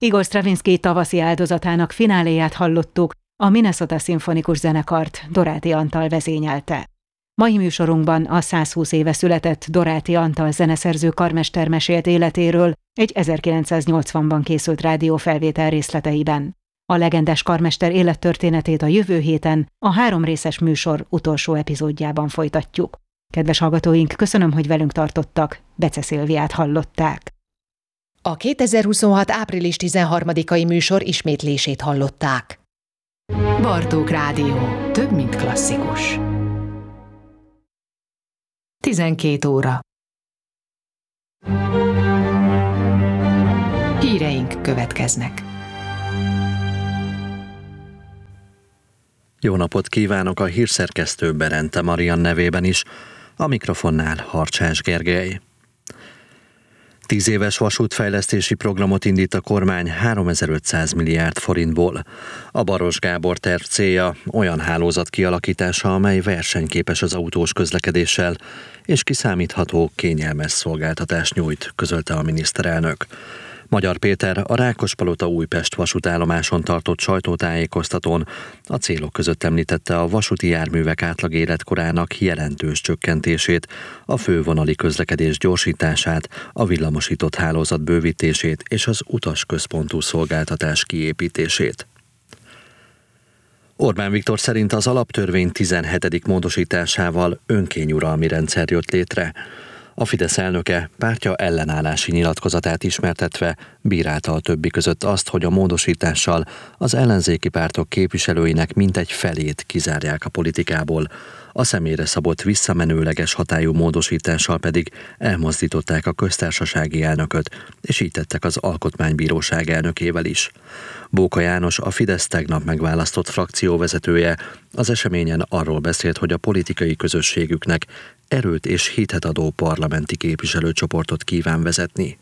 Igor Stravinsky tavaszi áldozatának fináléját hallottuk, a Minnesota Szimfonikus Zenekart Doráti Antal vezényelte. Mai műsorunkban a 120 éve született Doráti Antal zeneszerző karmester mesélt életéről egy 1980-ban készült rádiófelvétel részleteiben. A legendás karmester élettörténetét a jövő héten a 3 részes műsor utolsó epizódjában folytatjuk. Kedves hallgatóink, köszönöm, hogy velünk tartottak, Bece Szilviát hallották. A 2026. április 13-ai műsor ismétlését hallották. Bartók Rádió. Több, mint klasszikus. 12 óra. Híreink következnek. Jó napot kívánok a hírszerkesztő Berente Marian nevében is, a mikrofonnál Harcsás Gergely. 10 éves vasútfejlesztési programot indít a kormány 3500 milliárd forintból. A Baross Gábor terv célja olyan hálózat kialakítása, amely versenyképes az autós közlekedéssel, és kiszámítható, kényelmes szolgáltatást nyújt, közölte a miniszterelnök. Magyar Péter a Rákospalota-Újpest vasútállomáson tartott sajtótájékoztatón a célok között említette a vasúti járművek átlag életkorának jelentős csökkentését, a fővonali közlekedés gyorsítását, a villamosított hálózat bővítését és az utasközpontú szolgáltatás kiépítését. Orbán Viktor szerint az alaptörvény 17. módosításával önkényuralmi rendszer jött létre. A Fidesz elnöke pártja ellenállási nyilatkozatát ismertetve bírálta a többi között azt, hogy a módosítással az ellenzéki pártok képviselőinek mintegy felét kizárják a politikából, a személyre szabott visszamenőleges hatályú módosítással pedig elmozdították a köztársasági elnököt, és így tettek az Alkotmánybíróság elnökével is. Bóka János, a Fidesz tegnap megválasztott frakcióvezetője, az eseményen arról beszélt, hogy a politikai közösségüknek erőt és hitet adó parlamenti képviselőcsoportot kíván vezetni.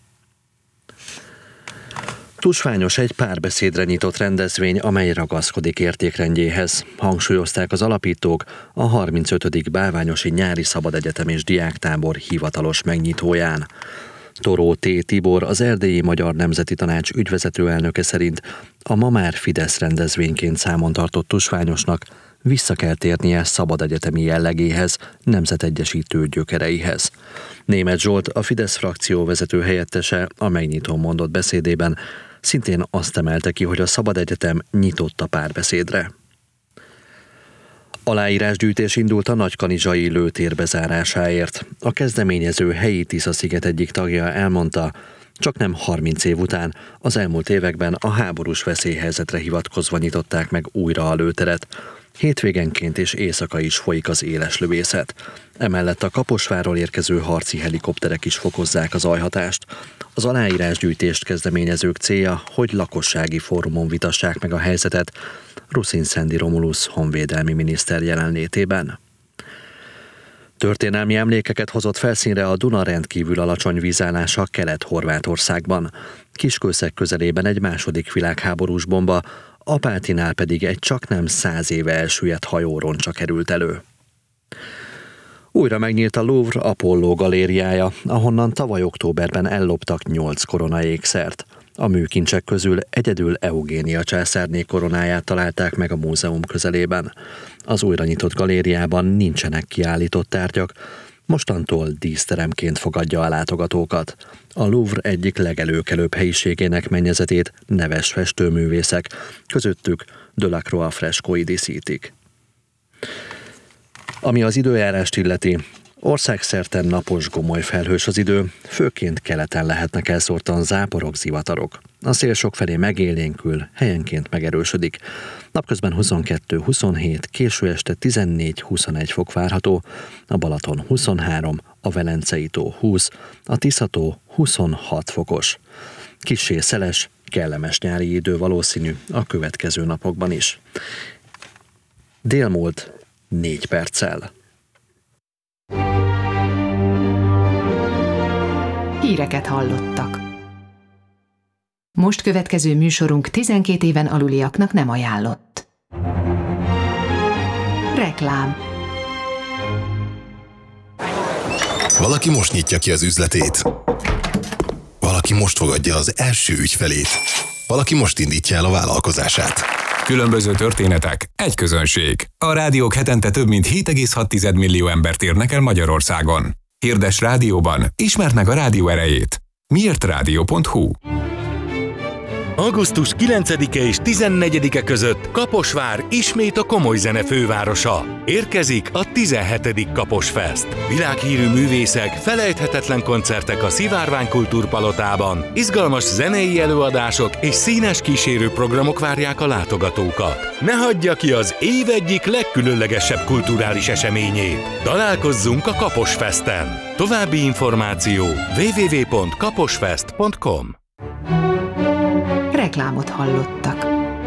Tusványos egy párbeszédre nyitott rendezvény, amely ragaszkodik értékrendjéhez, hangsúlyozták az alapítók a 35. Bálványosi Nyári Szabadegyetem és Diáktábor hivatalos megnyitóján. Toró T. Tibor, az Erdélyi Magyar Nemzeti Tanács ügyvezető elnöke szerint a ma már Fidesz rendezvényként számon tartott Tusványosnak vissza kell térnie szabadegyetemi jellegéhez, nemzetegyesítő gyökereihez. Németh Zsolt, a Fidesz frakció vezető helyettese a megnyitón mondott beszédében szintén azt emelte ki, hogy a Szabadegyetem nyitott a párbeszédre. Aláírásgyűjtés indult a nagykanizsai lőtér bezárásáért. A kezdeményező helyi Tisza-sziget egyik tagja elmondta, csaknem 30 év után az elmúlt években a háborús veszélyhelyzetre hivatkozva nyitották meg újra a lőteret. Hétvégenként és éjszaka is folyik az éles lövészet. Emellett a Kaposvárról érkező harci helikopterek is fokozzák az zajhatást. Az aláírásgyűjtést kezdeményezők célja, hogy lakossági fórumon vitassák meg a helyzetet Ruszin Szendi Romulusz honvédelmi miniszter jelenlétében. Történelmi emlékeket hozott felszínre a Duna rendkívül alacsony vízállása Kelet-Horvátországban. Kiskőszeg közelében egy II. Világháborús bomba, Apátinál pedig egy csaknem 100 éve elsüllyedt hajóroncsa került elő. Újra megnyílt a Louvre Apollo galériája, ahonnan tavaly októberben elloptak 8 koronaékszert. A műkincsek közül egyedül Eugénia császárné koronáját találták meg a múzeum közelében. Az újra nyitott galériában nincsenek kiállított tárgyak, mostantól díszteremként fogadja a látogatókat. A Louvre egyik legelőkelőbb helyiségének mennyezetét neves festőművészek, közöttük Delacroix freskói díszítik. Ami az időjárást illeti, országszerte napos gomoly felhős az idő, főként keleten lehetnek elszórtan záporok, zivatarok. A szél sokfelé megélénkül, helyenként megerősödik. Napközben 22-27, késő este 14-21 fok várható, a Balaton 23, a Velencei-tó 20, a Tisza-tó 26 fokos. Kissé szeles, kellemes nyári idő valószínű a következő napokban is. Délmúlt 4 perccel. Híreket hallottak. Most következő műsorunk 12 éven aluliaknak nem ajánlott. Reklám. Valaki most nyitja ki az üzletét. Valaki most fogadja az első ügyfelét. Valaki most indítja el a vállalkozását. Különböző történetek, egy közönség. A rádiók hetente több mint 7,6 millió embert érnek el Magyarországon. Hirdess rádióban, ismerd meg a rádió erejét. miértradio.hu. Augusztus 9-e és 14-e között Kaposvár ismét a komoly zene fővárosa. Érkezik a 17. Kaposfest. Világhírű művészek, felejthetetlen koncertek a Szivárvány Kultúrpalotában, izgalmas zenei előadások és színes kísérő programok várják a látogatókat. Ne hagyja ki az év egyik legkülönlegesebb kulturális eseményét. Találkozzunk a Kaposfesten. További információ www.kaposfest.com. Reklámot hallottak.